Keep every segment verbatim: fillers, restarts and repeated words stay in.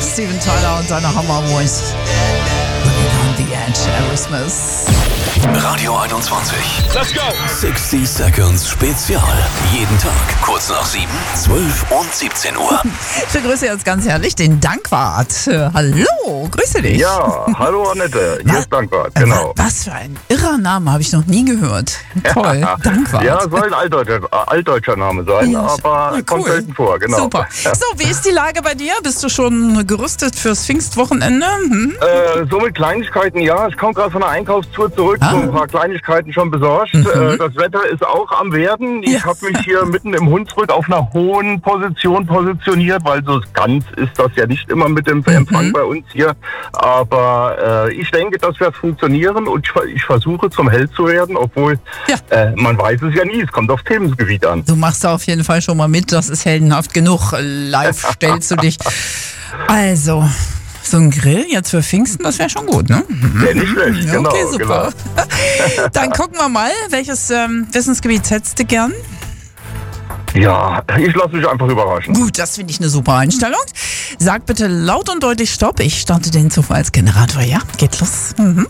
Steven Tyler und seine Hammer Voice. Living on the Edge, Aerosmith. Radio einundzwanzig. Let's go! sixty Seconds Spezial. Jeden Tag kurz nach sieben, zwölf und siebzehn Uhr. Ich begrüße jetzt ganz herzlich den Dankwart. Äh, Hallo, grüße dich. Ja, hallo Annette, hier ist Dankwart, genau. Was für ein irrer Name, habe ich noch nie gehört. Toll, Dankwart. Ja, soll ein altdeutscher, altdeutscher Name sein, Ja, aber ja, kommt cool. selten vor, genau. Super. So, wie ist die Lage bei dir? Bist du schon gerüstet fürs Pfingstwochenende? Hm? Äh, so mit Kleinigkeiten, ja. Ich komme gerade von einer Einkaufstour zurück, Ah. so ein paar Kleinigkeiten schon besorgt. Mhm. Äh, das Wetter ist auch am Werden. Ich Ja. habe mich hier mitten im Hunsrück auf einer hohen Position positioniert, weil so ganz ist das ja nicht immer mit dem Empfang Mhm. bei uns hier. Aber äh, ich denke, das wird funktionieren und ich, ich versuche zum Held zu werden, obwohl Ja. äh, man weiß es ja nie. Es kommt aufs Themengebiet an. Du machst da auf jeden Fall schon mal mit, das ist heldenhaft genug. Live stellst du dich. Also, so ein Grill jetzt für Pfingsten, das wäre schon gut, ne? Ja, nicht schlecht, Ja, genau. okay, super. Genau. Dann gucken wir mal, welches ähm, Wissensgebiet hättest du gern? Ja, ich lasse mich einfach überraschen. Gut, das finde ich eine super Einstellung. Sag bitte laut und deutlich Stopp. Ich starte den Zufallsgenerator. Ja, geht los. Mhm.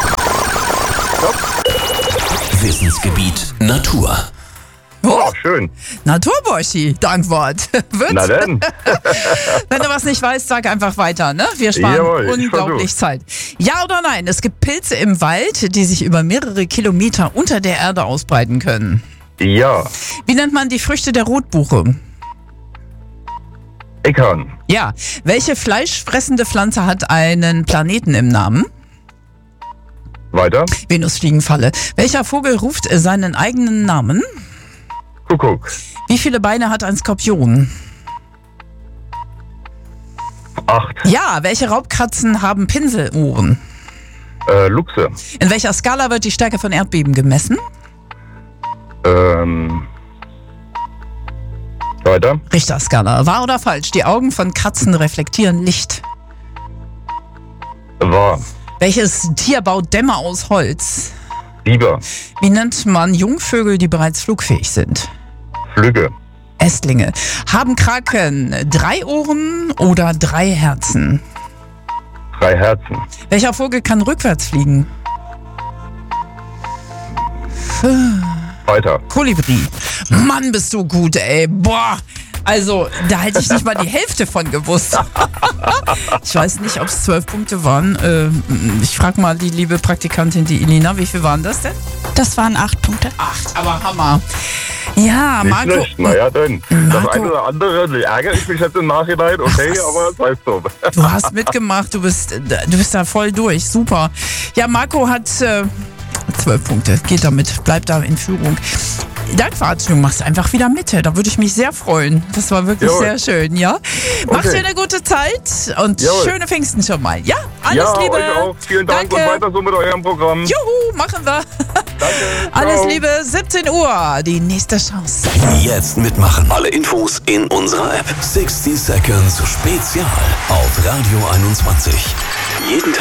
Wissensgebiet Natur. Oh, Oh, schön. Naturborschi, Dankwort. Wird? Na denn. Wenn du was nicht weißt, sag einfach weiter, ne? Wir sparen Jawohl, ich unglaublich versuch's. Zeit. Ja oder nein? Es gibt Pilze im Wald, die sich über mehrere Kilometer unter der Erde ausbreiten können. Ja, Wie nennt man die Früchte der Rotbuche? Eckern. Ja. Welche fleischfressende Pflanze hat einen Planeten im Namen? Weiter. Venusfliegenfalle. Welcher Vogel ruft seinen eigenen Namen? Kuckuck. Wie viele Beine hat ein Skorpion? Acht. Ja. Welche Raubkatzen haben Pinselohren? Äh, Luchse. In welcher Skala wird die Stärke von Erdbeben gemessen? Ähm. Weiter. Richterskala. Wahr oder falsch? Die Augen von Katzen reflektieren Licht. War. Welches Tier baut Dämme aus Holz? Biber. Wie nennt man Jungvögel, die bereits flugfähig sind? Flügge. Ästlinge. Haben Kraken drei Ohren oder drei Herzen? Drei Herzen. Welcher Vogel kann rückwärts fliegen? Weiter. Kolibri. Mann, bist du gut, ey. Boah. Also, da hätte ich nicht mal die Hälfte von gewusst. Ich weiß nicht, ob es zwölf Punkte waren. Ähm, Ich frage mal die liebe Praktikantin, die Elina, wie viel waren das denn? Das waren acht Punkte. Acht, aber Hammer. Ja, Nicht Marco. schlecht. Naja, denn. Das Marco. eine oder andere ärgere ich mich jetzt im Nachhinein. Okay, aber das heißt so. Du hast mitgemacht, du bist, du bist da voll durch. Super. Ja, Marco hat äh, zwölf Punkte. Geht damit, bleibt da in Führung. Dankwart, du machst einfach wieder mit. Da würde ich mich sehr freuen. Das war wirklich Jawohl. sehr schön, ja? Mach Okay. dir eine gute Zeit und Jawohl. schöne Pfingsten schon mal. Ja, alles Ja, Liebe. euch auch. Vielen Dank Danke. und weiter so mit eurem Programm. Juhu, machen wir. Danke. Alles Ciao. Liebe, siebzehn Uhr, die nächste Chance. Jetzt mitmachen. Alle Infos in unserer App. sixty Seconds Spezial auf Radio einundzwanzig. Jeden Tag